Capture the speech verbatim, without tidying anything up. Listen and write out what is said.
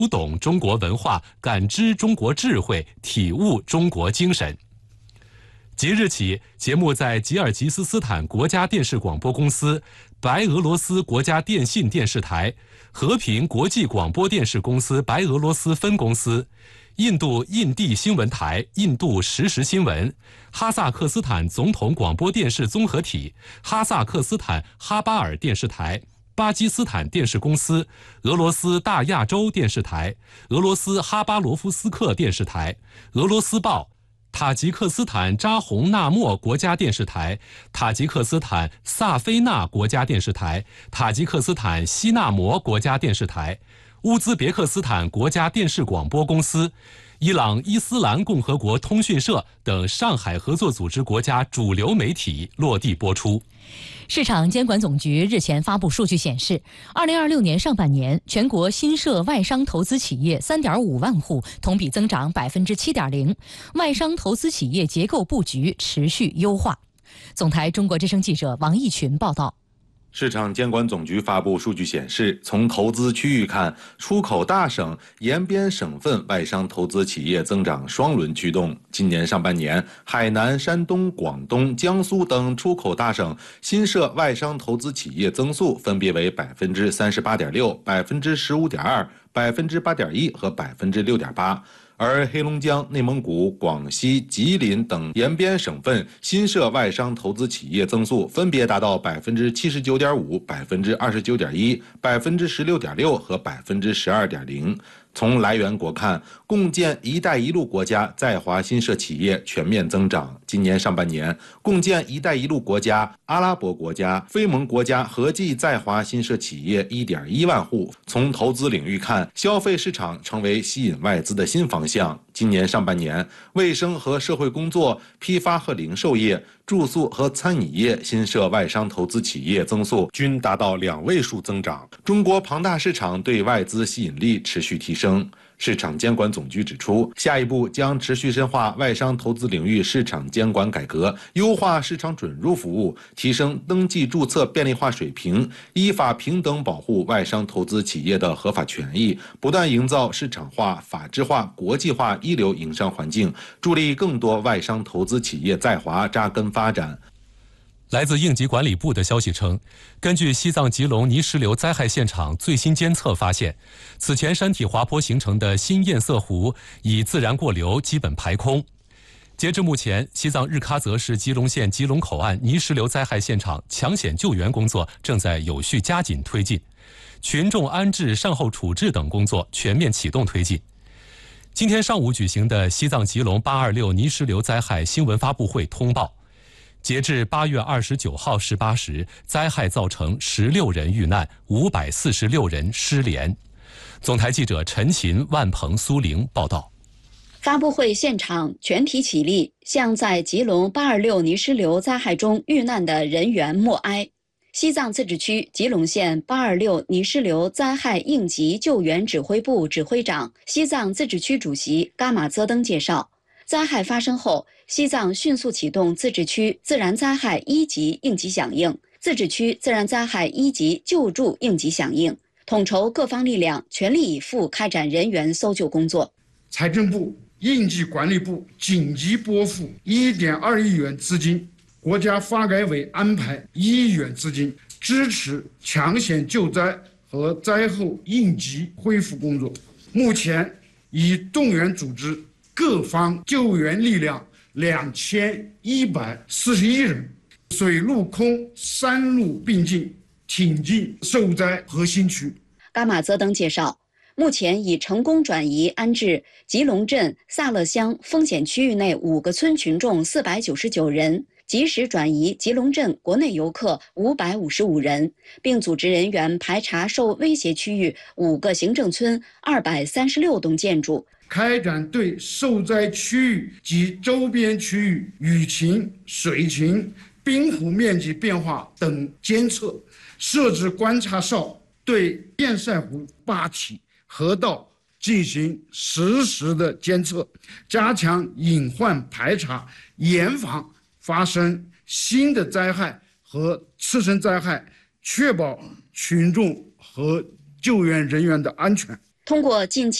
读懂中国文化，感知中国智慧，体悟中国精神。即日起，节目在吉尔吉斯斯坦国家电视广播公司、白俄罗斯国家电信电视台、和平国际广播电视公司白俄罗斯分公司、印度印地新闻台、印度实时新闻、哈萨克斯坦总统广播电视综合体、哈萨克斯坦哈巴尔电视台、巴基斯坦电视公司、俄罗斯大亚洲电视台、俄罗斯哈巴罗夫斯克电视台、俄罗斯报、塔吉克斯坦扎洪纳莫国家电视台、塔吉克斯坦萨菲纳国家电视台、塔吉克斯坦西纳摩国家电视台、乌兹别克斯坦国家电视广播公司、伊朗伊斯兰共和国通讯社等上海合作组织国家主流媒体落地播出。 市场监管总局日前发布数据显示，二零二六年上半年，全国新设外商投资企业三点五万户，同比增长百分之七点零，外商投资企业结构布局持续优化。总台中国之声记者王义群报道。 市场监管总局发布数据显示，从投资区域看，出口大省、沿边省份外商投资企业增长双轮驱动。今年上半年，海南、山东、广东、江苏等出口大省新设外商投资企业增速分别为百分之三十八点六、百分之十五点二、百分之八点一和百分之六点八。而黑龙江、内蒙古、广西、吉林等沿边省份新设外商投资企业增速分别达到百分之七十九点五、百分之二十九点一、百分之十六点六和百分之十二点零。从来源国看，共建“一带一路”国家在华新设企业全面增长。今年上半年，共建“一带一路”国家、阿拉伯国家、非盟国家合计在华新设企业 一点一万户。从投资领域看，消费市场成为吸引外资的新方向。今年上半年，卫生和社会工作、批发和零售业、住宿和餐饮业新设外商投资企业增速均达到两位数增长。中国庞大市场对外资吸引力持续提升。市场监管总局指出，下一步将持续深化外商投资领域市场监管改革，优化市场准入服务，提升登记注册便利化水平，依法平等保护外商投资企业的合法权益，不断营造市场化、法治化、国际化一流营商环境，助力更多外商投资企业在华扎根发展。 来自应急管理部的消息称，根据西藏吉隆泥石流灾害现场最新监测发现，此前山体滑坡形成的新堰塞湖已自然过流，基本排空。截至目前，西藏日喀则市吉隆县吉隆口岸泥石流灾害现场抢险救援工作正在有序加紧推进，群众安置、善后处置等工作全面启动推进。今天上午举行的西藏吉隆八二六泥石流灾害新闻发布会通报，截至八月二十九号十八时，灾害造成十六人遇难，五百四十六人失联。总台记者陈琴、万鹏、苏玲报道。 发布会现场全体起立，向在吉隆八二六泥石流灾害中遇难的人员默哀。西藏自治区吉隆县八二六泥石流灾害应急救援指挥部指挥长、西藏自治区主席噶玛泽登介绍，灾害发生后，西藏迅速启动自治区自然灾害一级应急响应、自治区自然灾害一级救助应急响应，统筹各方力量，全力以赴开展人员搜救工作。 财政部、应急管理部紧急拨付 一点二亿元资金，国家发改委安排一亿元资金，支持抢险救灾和灾后应急恢复工作。目前已动员组织各方救援力量两千一百四十一人，水陆空三路并进，挺进受灾核心区。 噶玛泽登介绍，目前已成功转移安置吉隆镇萨勒乡风险区域内五个村群众四百九十九人，及时转移吉隆镇国内游客五百五十五人，并组织人员排查受威胁区域五个行政村二百三十六栋建筑， 开展对受灾区域及周边区域雨情、水情、冰湖面积变化等监测，设置观察哨，对堰塞湖坝体、河道进行实时的监测，加强隐患排查，严防发生新的灾害和次生灾害，确保群众和救援人员的安全。 通过近期